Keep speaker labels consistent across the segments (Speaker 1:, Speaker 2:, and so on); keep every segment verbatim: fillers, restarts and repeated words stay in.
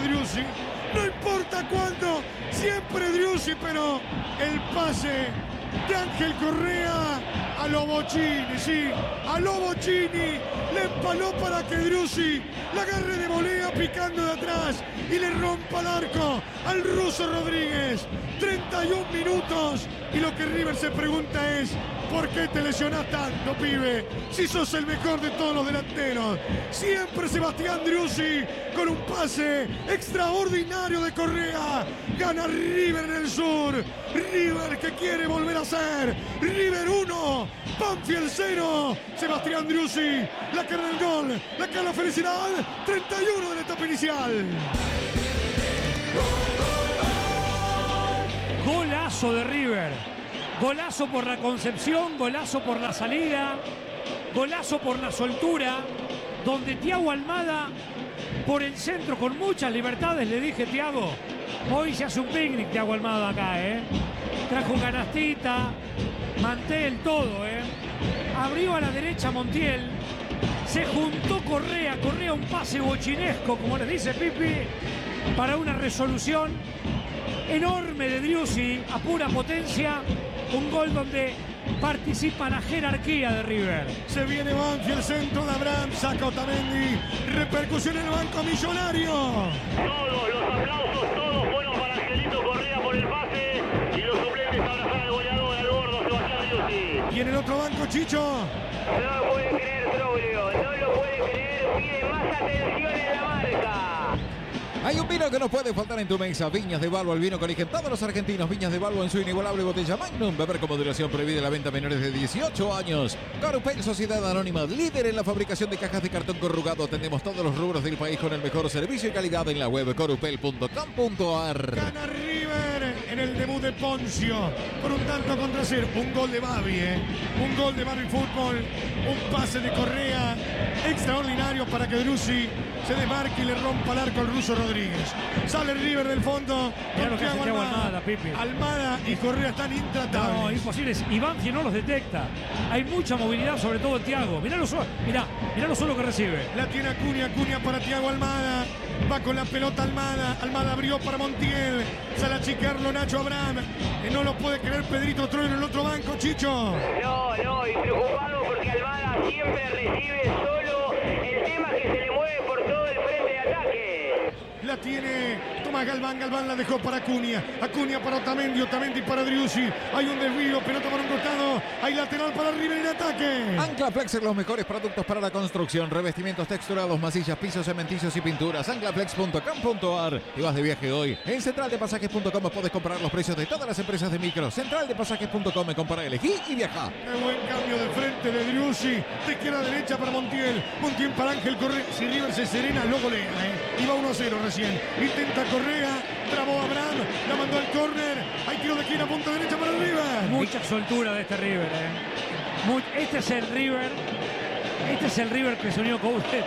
Speaker 1: Driussi. No importa cuándo, siempre Driussi, pero el pase de Ángel Correa a lo Bochini, sí, a lo Bochini, le empaló para que Driussi la agarre de volea picando de atrás y le rompa el arco al ruso Rodríguez. treinta y un minutos y lo que River se pregunta es: ¿por qué te lesionás tanto, pibe? Si sos el mejor de todos los delanteros. Siempre Sebastián Driussi con un pase extraordinario de Correa. Gana River en el sur. River que quiere volver a ser River uno, Banfield cero. Sebastián Driussi, la cara del gol, la cara de la felicidad. treinta y uno de la etapa inicial.
Speaker 2: Golazo de River. Golazo por la concepción, golazo por la salida, golazo por la soltura, donde Thiago Almada por el centro con muchas libertades. Le dije: Thiago, hoy se hace un picnic. Thiago Almada acá, ¿eh? Trajo canastita, mantel, todo, ¿eh? Abrió a la derecha Montiel, se juntó Correa, Correa un pase bochinesco, como les dice Pipi, para una resolución enorme de Driussi a pura potencia. Un gol donde participa la jerarquía de River.
Speaker 1: Se viene Banfield, centro de Abraham, saca Otamendi, repercusión en el banco millonario.
Speaker 3: Todos los aplausos, todos fueron para Angelito Correa por el pase y los suplentes abrazan al goleador, al gordo Sebastián Driussi.
Speaker 1: Y en el otro banco, Chicho.
Speaker 3: No lo pueden creer, Troglio, no lo pueden creer, pide más atención en la marca.
Speaker 4: Hay un vino que no puede faltar en tu mesa. Viñas de Balbo, el vino que eligen todos los argentinos. Viñas de Balbo en su inigualable botella Magnum. Beber con moderación, prohibida la venta a menores de dieciocho años. Corupel, Sociedad Anónima, líder en la fabricación de cajas de cartón corrugado. Atendemos todos los rubros del país con el mejor servicio y calidad en la web corupel punto com punto ar.
Speaker 1: Gana River en el debut de Poncio por un tanto contra cero. Un gol de Babi, ¿eh? Un gol de Babi Fútbol. Un pase de Correa extraordinario para que Driussi se desmarque y le rompa el arco al ruso Rodríguez. Sale River del fondo.
Speaker 2: Mirá lo que hace Thiago Almada, Pipi.
Speaker 1: Almada y Correa están intratables.
Speaker 2: No, imposibles. Y Banfield no los detecta. Hay mucha movilidad, sobre todo en Thiago. Mirá lo solo, mirá, mirá lo solo que recibe.
Speaker 1: La tiene Acuña, Acuña para Thiago Almada. Va con la pelota Almada. Almada abrió para Montiel. Sale a chicarlo Nacho Abraham. Que no lo puede creer Pedrito Troilo en el otro banco, Chicho.
Speaker 3: No, no, y preocupado porque Almada siempre recibe solo. El tema es que se le mueve por todo el frente de ataque.
Speaker 1: La tiene Tomás Galván, Galván la dejó para Acuña, Acuña para Otamendi, Otamendi para Driussi. Hay un desvío, pelota para un costado, hay lateral para River en ataque.
Speaker 4: Anclaplex, los mejores productos para la construcción, revestimientos texturados, masillas, pisos, cementicios y pinturas. anclaplex punto com punto ar. Y vas de viaje hoy. En central de pasajes punto com puedes comprar los precios de todas las empresas de micro. central de pasajes punto com, compara, elegí y viaja.
Speaker 1: Qué buen cambio de frente de Driussi, de izquierda a derecha para Montiel, Montiel para Ángel Correa. Si River se serena, lo golea, ¿eh? Iba uno a cero recién. Intenta Correa, trabó Abraham, la mandó al córner. Hay tiro de esquina, punta derecha para el River.
Speaker 2: Mucha soltura de este River, ¿eh? Muy, este es el River, este es el River que soñó Coudet.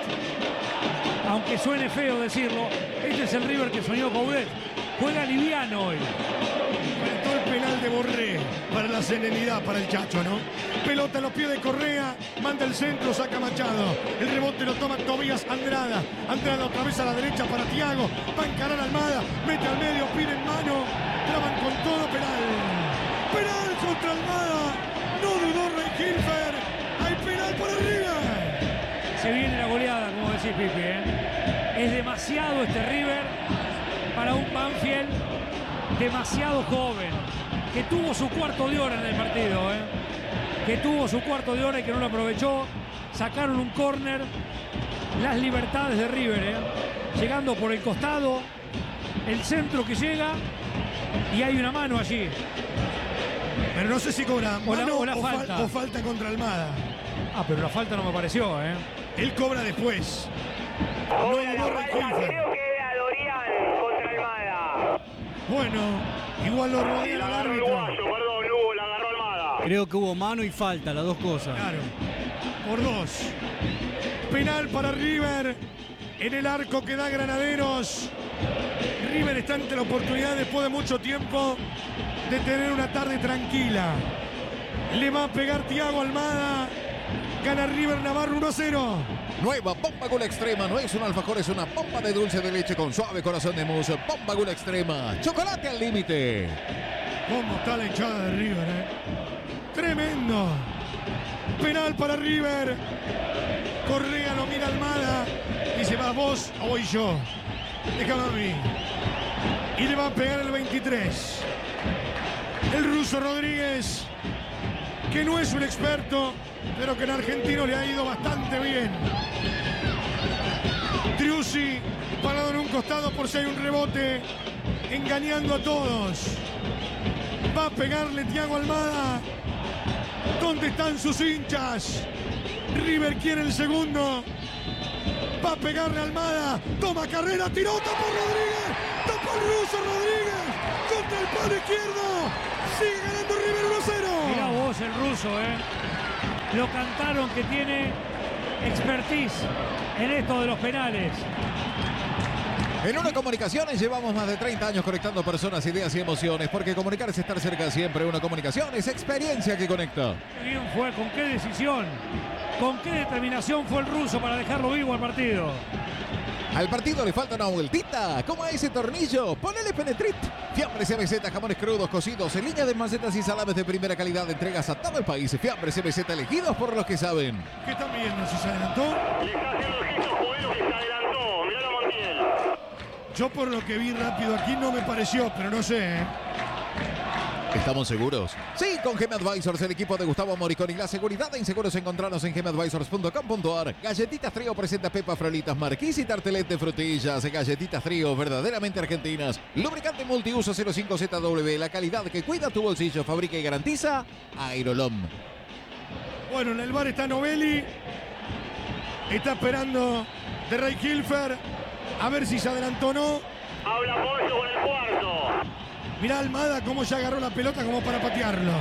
Speaker 2: Aunque suene feo decirlo, este es el River que soñó Coudet. Juega liviano hoy.
Speaker 1: Faltó el penal de Borré para la serenidad para el Chacho, ¿no? Pelota en los pies de Correa, manda el centro, saca Machado. El rebote lo toma Tobías Andrada. Andrada otra vez a la derecha para Thiago. Va a encarar a Almada, mete al medio, pide en mano. Traban con todo, penal. Penal contra Almada. No dudó Rey Hilfer. Hay penal para River.
Speaker 2: Se viene la goleada, como decís, Pipi, ¿eh? Es demasiado este River para un Banfield demasiado joven, que tuvo su cuarto de hora en el partido, ¿eh? que tuvo su cuarto de hora y que no lo aprovechó. Sacaron un córner, las libertades de River, ¿eh? llegando por el costado, el centro que llega y hay una mano allí.
Speaker 1: Pero no sé si cobra
Speaker 2: o la,
Speaker 1: mano
Speaker 2: o la
Speaker 1: o
Speaker 2: falta.
Speaker 1: Fal, o falta contra Almada.
Speaker 2: Ah, pero la falta no me pareció, ¿eh?
Speaker 1: Él cobra después.
Speaker 3: Ahora no, la falta creo que era Dorian contra Almada.
Speaker 1: Bueno, igual lo rodea el árbitro.
Speaker 3: Uruguayo, perdón, Hugo, la agarró Almada.
Speaker 5: Creo que hubo mano y falta, las dos cosas.
Speaker 1: Claro, por dos. Penal para River en el arco que da Granaderos. River está ante la oportunidad después de mucho tiempo de tener una tarde tranquila. Le va a pegar Thiago Almada. Gana River Navarro uno a cero.
Speaker 4: Nueva bomba gula extrema. No es un alfajor, es una bomba de dulce de leche con suave corazón de mousse. Bomba gula extrema. Chocolate al límite.
Speaker 1: ¿Cómo está la hinchada de River, eh? Tremendo. Penal para River. Correa lo mira Almada. Dice, ¿vas vos o voy yo? Déjame a mí. Y le va a pegar el veintitrés. El ruso Rodríguez, que no es un experto, pero que en Argentino le ha ido bastante bien. Driussi parado en un costado por si hay un rebote, engañando a todos. Va a pegarle Thiago Almada. ¿Dónde están sus hinchas? River quiere el segundo. Va a pegarle a Almada. Toma carrera, tiró, tapó Rodríguez. Tapó el ruso Rodríguez. Contra el palo izquierdo. Sigue ganando River uno a cero.
Speaker 2: Mirá vos el ruso, ¿eh? Lo cantaron que tiene expertise en esto de los penales.
Speaker 4: En Una Comunicaciones llevamos más de treinta años conectando personas, ideas y emociones, porque comunicar es estar cerca siempre. Una comunicación es experiencia que conecta.
Speaker 2: Qué bien fue, con qué decisión, con qué determinación fue el ruso para dejarlo vivo al partido.
Speaker 4: Al partido le falta una vueltita, como a ese tornillo. Ponele Penetrit. Fiambres M Z, jamones crudos, cocidos, en línea de macetas y salames de primera calidad. Entregas a todo el país. Fiambres M Z, elegidos por los que saben.
Speaker 1: ¿Qué están viendo? ¿Si se adelantó?
Speaker 3: Le está haciendo el gesto Joelo que se adelantó. Mirá Montiel.
Speaker 1: Yo por lo que vi rápido aquí no me pareció, pero no sé, ¿eh?
Speaker 4: ¿Estamos seguros? Sí, con G M Advisors, el equipo de Gustavo Moricón y la seguridad de inseguros. Encontrarnos en gemadvisors punto com punto ar. Galletitas Trío presenta Pepa Frolitas Marquís y Tartelet de frutillas. Galletitas Trío, verdaderamente argentinas. Lubricante multiuso cero cinco Z W, la calidad que cuida tu bolsillo, fabrica y garantiza Aerolom.
Speaker 1: Bueno, en el bar está Novelli. Está esperando de Ray Kilfer. A ver si se adelantó o no.
Speaker 3: Habla Pollo con el cuarto.
Speaker 1: Mirá Almada cómo ya agarró la pelota como para patearlo.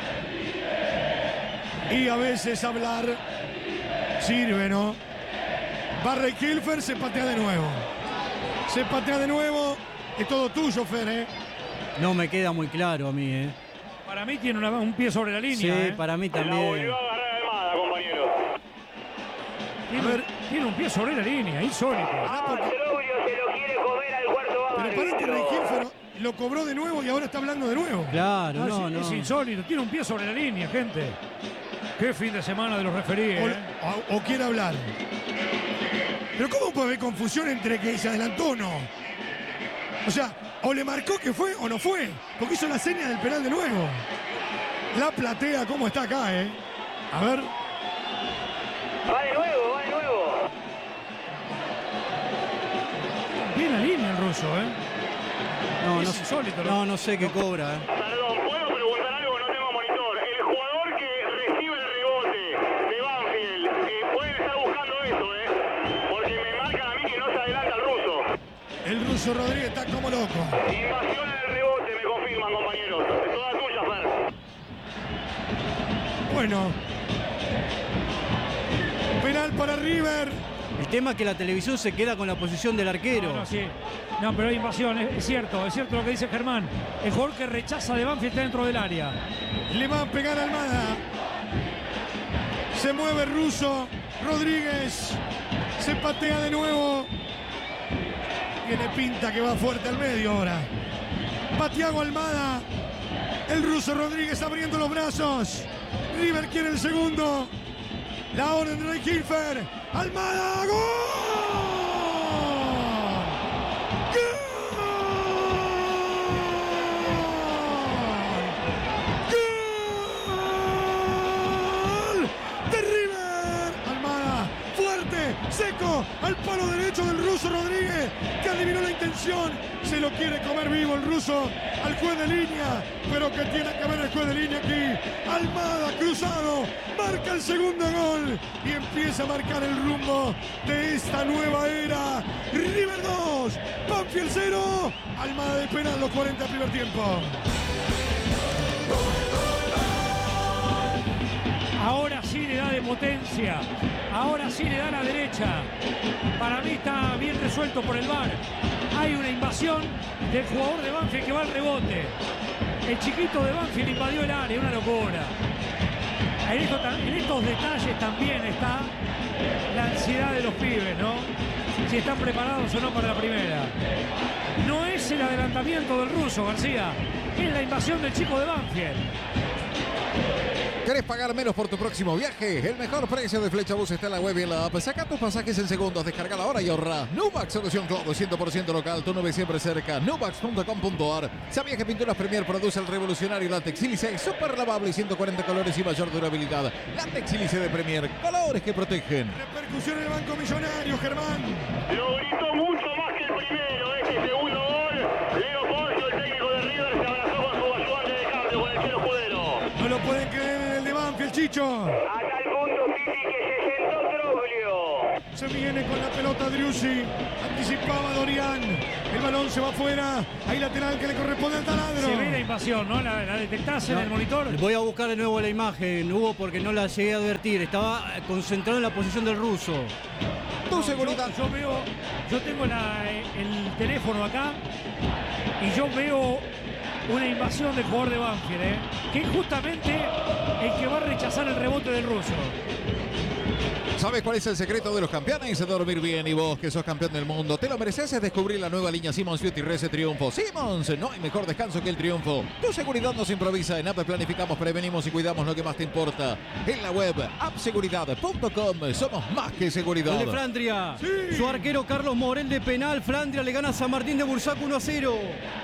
Speaker 1: Y a veces hablar sirve, ¿no? Va Ray Kilfer, se patea de nuevo. Se patea de nuevo. Es todo tuyo, Fer, ¿eh?
Speaker 5: No me queda muy claro a mí, ¿eh?
Speaker 2: Para mí tiene una- un pie sobre la línea.
Speaker 5: Sí,
Speaker 2: ¿eh?
Speaker 5: para mí
Speaker 3: La
Speaker 5: también.
Speaker 3: volvió a agarrar Almada, compañero.
Speaker 2: Tiene,
Speaker 1: A ver.
Speaker 2: tiene un pie sobre la línea, insólito.
Speaker 1: Ah, porque-
Speaker 3: Troglio se lo quiere comer al cuarto
Speaker 1: Pero pará que Ray Kilfer lo cobró de nuevo y ahora está hablando de nuevo.
Speaker 5: Claro,
Speaker 2: Ah,
Speaker 5: no,
Speaker 2: es,
Speaker 5: no.
Speaker 2: es insólito, tiene un pie sobre la línea, gente. Qué fin de semana de los referíes.
Speaker 1: O,
Speaker 2: ¿eh?
Speaker 1: o- o quiere hablar. Pero ¿cómo puede haber confusión entre que se adelantó o no? O sea, o le marcó que fue o no fue. Porque hizo la seña del penal de nuevo. La platea, ¿cómo está acá, eh? A ver.
Speaker 3: Va de nuevo, va de nuevo.
Speaker 2: Bien la línea el ruso, ¿eh?
Speaker 5: No,
Speaker 2: Es
Speaker 5: no,
Speaker 2: insólito, ¿no?
Speaker 5: no, no sé qué cobra, ¿eh?
Speaker 3: Perdón, ¿puedo preguntar algo? No tengo monitor. El jugador que recibe el rebote de Banfield, eh, pueden estar buscando eso, ¿eh? Porque me marcan a mí que no se adelanta el ruso.
Speaker 1: El ruso Rodríguez está como loco.
Speaker 3: Invasión en el rebote, me confirman, compañeros. Es toda tuya, Fer.
Speaker 1: Bueno. Penal para River.
Speaker 5: El tema es que la televisión se queda con la posición del arquero.
Speaker 2: No, no, sí. No, pero hay invasión, es, es cierto, es cierto lo que dice Germán. El jugador que rechaza de Banfield está dentro del área.
Speaker 1: Le va a pegar Almada. Se mueve el ruso. Rodríguez. Se patea de nuevo. Tiene pinta que va fuerte al medio ahora. Va Thiago Almada. El ruso Rodríguez abriendo los brazos. River quiere el segundo. La orden de Ray Kilfer. Almada. ¡Gol! ¡Gol! De River. Almada. Fuerte. Seco. Al palo derecho del ruso Rodríguez. Que adivinó la intención. Se lo quiere comer vivo el ruso al juez de línea. Pero que tiene que ver el juez de línea aquí. Almada cruzado. Marca el segundo gol. Y empieza a marcar el rumbo de esta nueva era. River dos. Banfield cero. Almada de penal los cuarenta del primer tiempo.
Speaker 2: Ahora sí le da de potencia. Ahora sí le da a la derecha. Para mí está bien resuelto por el V A R. Hay una invasión del jugador de Banfield que va al rebote. El chiquito de Banfield invadió el área, una locura. En, esto, en estos detalles también está la ansiedad de los pibes, ¿no? Si están preparados o no para la primera. No es el adelantamiento del ruso, García. Es la invasión del chico de Banfield.
Speaker 4: ¿Querés pagar menos por tu próximo viaje? El mejor precio de Flechabús está en la web y en la app. Saca tus pasajes en segundos, descarga ahora y ahorra. Nubax, solución Cloud, cien por ciento local, tu nube siempre cerca. Nubax punto com punto a r. ¿Sabías que Pinturas Premier produce el revolucionario látex sílice? Súper lavable, ciento cuarenta colores y mayor durabilidad. Látex sílice de Premier, colores que protegen.
Speaker 1: Repercusión en el Banco Millonario, Germán.
Speaker 3: Lo gritó mucho más que el primero, este segundo gol. Leo Poncio, el técnico de River, se abrazó con su ayudante de cambio, con el Chelo Escudero.
Speaker 1: No lo pueden creer en el de Banfield, Chicho.
Speaker 3: A tal punto, Pipi, que se sentó Troglio.
Speaker 1: Se viene con la pelota Driussi. Anticipaba Dorian. El balón se va afuera. Hay lateral que le corresponde al taladro.
Speaker 2: Se ve la invasión, ¿no? La, la detectás
Speaker 5: No,
Speaker 2: en el monitor.
Speaker 5: Voy a buscar de nuevo la imagen, Hugo, porque no la llegué a advertir. Estaba concentrado en la posición del ruso.
Speaker 4: Tu seguridad.
Speaker 2: Yo, yo veo, yo tengo la, el teléfono acá y yo veo una invasión del jugador de Banfield, ¿eh? Que es justamente el que va a rechazar el rebote del ruso.
Speaker 4: ¿Sabes cuál es el secreto de los campeones? Dormir bien. Y vos, que sos campeón del mundo, te lo mereces. Es descubrir la nueva línea Simmons Beauty Rese Triunfo. Simmons, no hay mejor descanso que el triunfo. Tu seguridad nos improvisa. En A P planificamos, prevenimos y cuidamos lo que más te importa. En la web, app seguridad punto com. Somos más que seguridad.
Speaker 5: Gol de Flandria.
Speaker 1: Sí.
Speaker 5: Su arquero Carlos Morel de penal. Flandria le gana a San Martín de Bursaco uno a cero.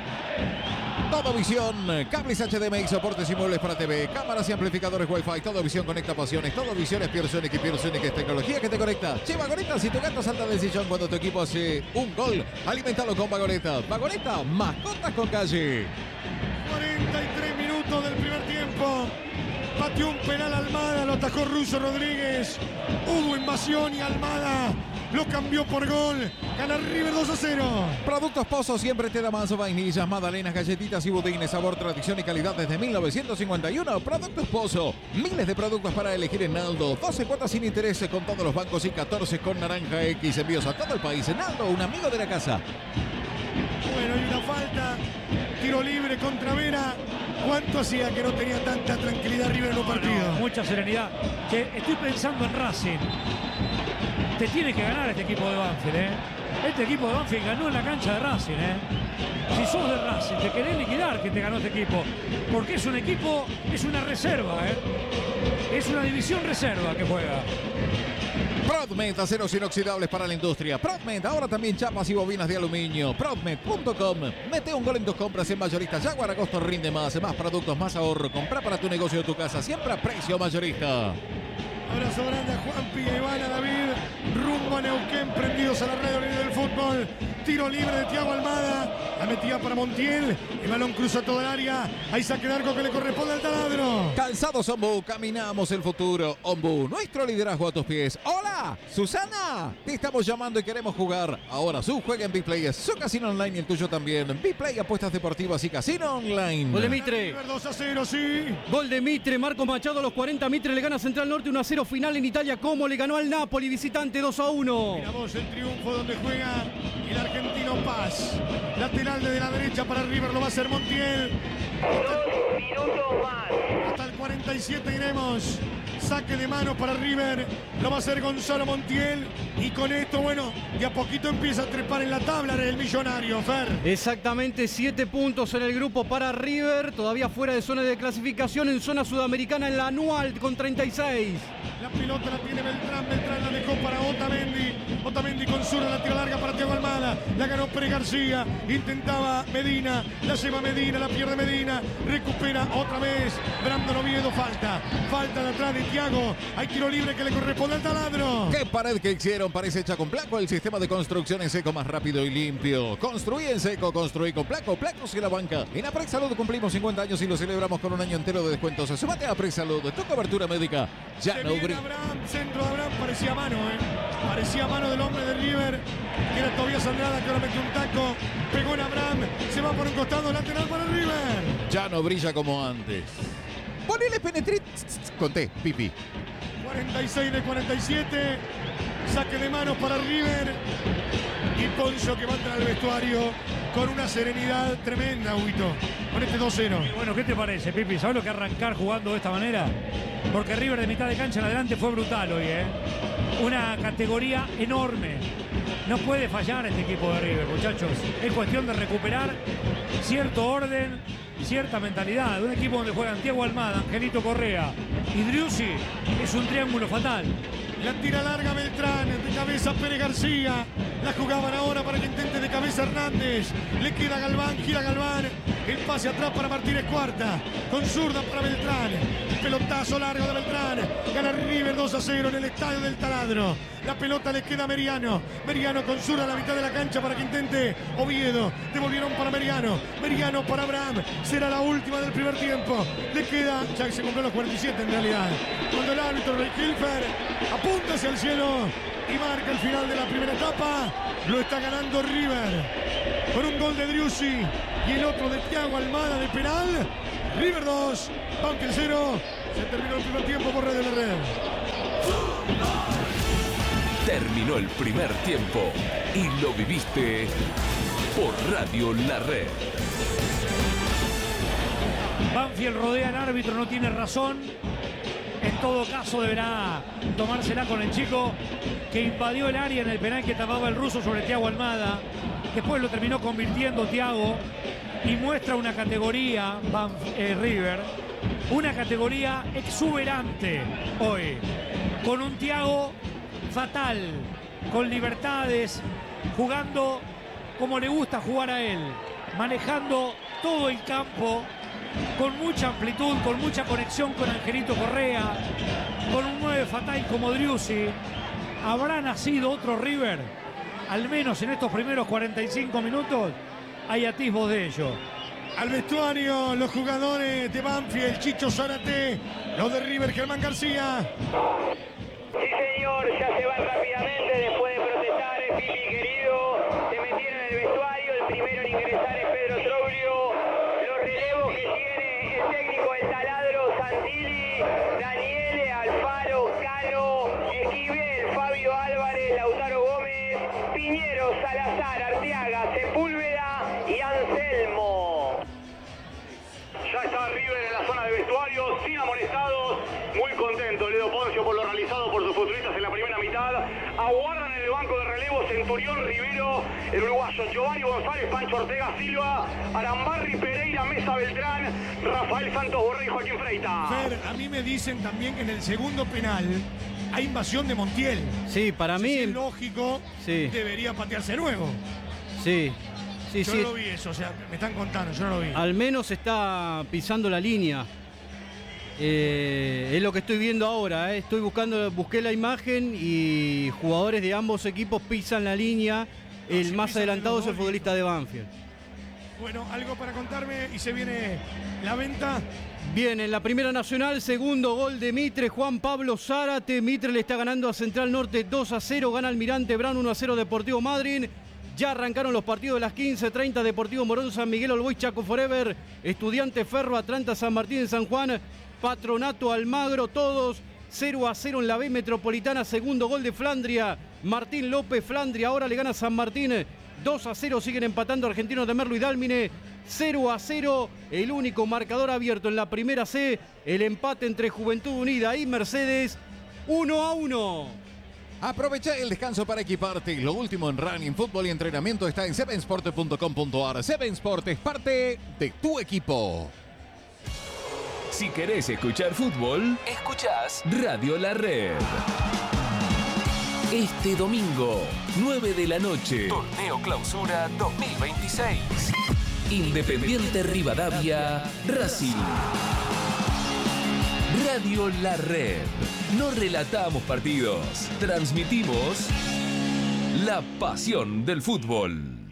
Speaker 4: Todo Visión, cables H D M I, soportes y muebles para T V, cámaras y amplificadores Wi-Fi. Todo Visión conecta pasiones. Todo Visión es Piersonic y Piersonic es tecnología que te conecta. Che, Vagoneta, si tu gato salta del sillón cuando tu equipo hace un gol, alimentalo con Vagoneta. Vagoneta, mascotas con calle.
Speaker 1: cuarenta y tres minutos del primer tiempo. Pateó un penal Almada, lo atajó Russo Rodríguez. Hubo invasión y Almada lo cambió por gol. Gana River dos a cero.
Speaker 4: Productos Pozo siempre te da más vainillas, magdalenas, galletitas y budines. Sabor, tradición y calidad desde mil novecientos cincuenta y uno. Productos Pozo. Miles de productos para elegir en Naldo. doce cuotas sin interés con todos los bancos y catorce con Naranja X. Envíos a todo el país. Naldo, un amigo de la casa.
Speaker 1: Bueno, hay una falta. Tiro libre contra Vera. ¿Cuánto hacía que no tenía tanta tranquilidad River en los partidos?
Speaker 2: No, mucha serenidad. Che, estoy pensando en Racing. Te tiene que ganar este equipo de Banfield, ¿eh? Este equipo de Banfield ganó en la cancha de Racing, ¿eh? Si sos de Racing, te querés liquidar que te ganó este equipo. Porque es un equipo, es una reserva, ¿eh? Es una división reserva que juega.
Speaker 4: Prodmed, aceros inoxidables para la industria. Prodmed, ahora también chapas y bobinas de aluminio. Prodmed punto com. Mete un gol en tus compras en mayorista. Jaguar Agosto rinde más. Más productos, más ahorro. Compra para tu negocio o tu casa. Siempre a precio mayorista.
Speaker 1: Abrazo grande a Juanpi, a Iván, a David. Rumbo a Neuquén, prendidos a la red del fútbol. Tiro libre de Thiago Almada. La metía para Montiel. El balón cruza toda el área. Hay saque de arco que le corresponde al taladro.
Speaker 4: Calzados Ombu, caminamos el futuro. Ombu, nuestro liderazgo a tus pies. ¡Hola! ¡Susana! Te estamos llamando y queremos jugar. Ahora su juega en Bplay, su casino online y el tuyo también. Bplay, apuestas deportivas y casino online.
Speaker 5: Gol de Mitre.
Speaker 1: River dos a cero, sí.
Speaker 5: Gol de Mitre. Marco Machado a los cuarenta. Mitre le gana a Central Norte uno a cero. Final en Italia. Como le ganó al Napoli visitante dos a uno.
Speaker 1: Miramos el triunfo donde juega el argentino Paz. Lateral desde la derecha para River, lo va a hacer Montiel.
Speaker 3: Dos minutos más.
Speaker 1: Hasta el cuarenta y siete iremos. Saque de mano para River. Lo va a hacer Gonzalo Montiel. Y con esto, bueno, de a poquito empieza a trepar en la tabla del millonario, Fer.
Speaker 5: Exactamente, siete puntos en el grupo para River. Todavía fuera de zona de clasificación en zona sudamericana en la anual con treinta y seis.
Speaker 1: La pelota la tiene Beltrán. Beltrán la dejó para Otamendi. Otamendi con zurda, la tira larga para Thiago Almada. La ganó Pérez García. Intentaba Medina. La lleva Medina, la pierde Medina. Recupera otra vez Brandon Oviedo. Falta. Falta de atrás de Thiago. Hay tiro libre que le corresponde al taladro.
Speaker 4: ¿Qué pared que hicieron? Parece hecha con Placo, el sistema de construcción en seco más rápido y limpio. Construí en seco, construí con Placo. Placos y la banca. En Aprex Salud cumplimos cincuenta años y lo celebramos con un año entero de descuentos. Sumate a Aprex Salud. Tu cobertura médica ya
Speaker 1: Se
Speaker 4: no
Speaker 1: viene
Speaker 4: brilla.
Speaker 1: Abraham, centro de Abraham, parecía mano, ¿eh? Parecía mano del hombre de River, que era Tobias Andrada, que ahora metió un taco, pegó en Abraham, se va por un costado, lateral para River.
Speaker 4: Ya no brilla como antes. Ponele penetrit. Conté, pipi.
Speaker 1: cuarenta y seis de cuarenta y siete, saque de manos para River. Y Poncio que va a entrar al vestuario. con una serenidad tremenda, Huguito, con este dos cero.
Speaker 2: Bueno, ¿qué te parece, Pipi? ¿Sabes lo que arrancar jugando de esta manera? Porque River de mitad de cancha en adelante fue brutal hoy, ¿eh? Una categoría enorme. No puede fallar este equipo de River, muchachos. Es cuestión de recuperar cierto orden, cierta mentalidad. Un equipo donde juegan Thiago Almada, Angelito Correa y Driussi es un triángulo fatal.
Speaker 1: La tira larga Beltrán, de cabeza Pérez García. La jugaban ahora para que intente de cabeza Hernández. Le queda Galván, gira Galván. El pase atrás para Martínez Cuarta. Con zurda para Beltrán. Pelotazo largo de Beltrán. Gana River dos a cero en el estadio del Taladro. La pelota le queda a Meriano. Meriano con zurda a la mitad de la cancha para que intente Oviedo. Devolvieron para Meriano. Meriano para Abraham. Será la última del primer tiempo. Le queda, ya que se cumplió los cuarenta y siete en realidad. Cuando el árbitro Rey Hilfer apunta hacia el cielo y marca el final de la primera etapa. Lo está ganando River con un gol de Driussi y el otro de Thiago Almada de penal. River dos, Banfield cero. Se terminó el primer tiempo por Radio La Red.
Speaker 6: Terminó el primer tiempo y lo viviste por Radio La Red.
Speaker 2: Banfield rodea al árbitro, no tiene razón. En todo caso deberá tomársela con el chico que invadió el área en el penal que tapaba el ruso sobre Thiago Almada. Después lo terminó convirtiendo Thiago y muestra una categoría, Banf eh, River, una categoría exuberante hoy, con un Thiago fatal, con libertades, jugando como le gusta jugar a él, manejando todo el campo, con mucha amplitud, con mucha conexión con Angelito Correa, con un nueve fatal como Driussi. ¿Habrá nacido otro River? Al menos en estos primeros cuarenta y cinco minutos hay atisbos de ello.
Speaker 1: Al vestuario, los jugadores de Banfield, Chicho Zárate, los de River, Germán García.
Speaker 3: Sí, señor, ya se van rápidamente después de protestar, Pipi querido. Se metieron en el vestuario, el primero en ingresar es Pedro Troglio. Los relevos que tiene el técnico del Taladro, Santilli, Daniele, Alfaro, Cano, Esquivel, Fabio Álvarez, Lautaro Gómez, Piñero, Salazar, Arteaga, Sepúlveda y Anselmo. Ya está River en la zona de vestuario, sin amonestados, muy contento Ledo Poncio por lo realizado por sus futbolistas en la primera mitad. Aguardan en el banco de relevo Centurión, Rivero, el uruguayo Giovanni González, Pancho Ortega Silva, Arambarri, Pereira, Mesa Beltrán, Rafael Santos Borré y Joaquín Freita.
Speaker 1: Fer, a mí me dicen también que en el segundo penal hay invasión de Montiel.
Speaker 5: Sí, para mí...
Speaker 1: Es lógico,
Speaker 5: sí.
Speaker 1: Debería patearse nuevo.
Speaker 5: Sí. Sí,
Speaker 1: yo
Speaker 5: sí.
Speaker 1: no lo vi eso, o sea, me están contando, yo no lo vi.
Speaker 5: Al menos está pisando la línea. Eh, es lo que estoy viendo ahora. Eh. Estoy buscando, busqué la imagen y jugadores de ambos equipos pisan la línea.
Speaker 1: No,
Speaker 5: el
Speaker 1: si
Speaker 5: más adelantado es el
Speaker 1: dos,
Speaker 5: futbolista
Speaker 1: listo.
Speaker 5: de Banfield.
Speaker 1: Bueno, algo para contarme y se viene la venta.
Speaker 5: Bien, en la Primera Nacional, segundo gol de Mitre, Juan Pablo Zárate. Mitre le está ganando a Central Norte dos a cero. Gana Almirante Brown uno a cero Deportivo Madryn. Ya arrancaron los partidos de las quince treinta, Deportivo Morón, San Miguel, All Boys, Chaco Forever, Estudiante Ferro, Atlanta, San Martín en San Juan, Patronato, Almagro, todos cero a cero en la B Metropolitana, segundo gol de Flandria, Martín López, Flandria ahora le gana a San Martín, dos a cero, siguen empatando Argentinos de Merlo y Dálmine, cero a cero, el único marcador abierto en la Primera C, el empate entre Juventud Unida y Mercedes, uno a uno.
Speaker 4: Aprovecha el descanso para equiparte. Lo último en running, fútbol y entrenamiento está en seven sport punto com punto a r. seven Sport es parte de tu equipo.
Speaker 6: Si querés escuchar fútbol, escuchás Radio La Red. Este domingo, nueve de la noche, Torneo Clausura dos mil veintiséis. Independiente Rivadavia, Racing. Radio La Red. No relatamos partidos, transmitimos la pasión del fútbol.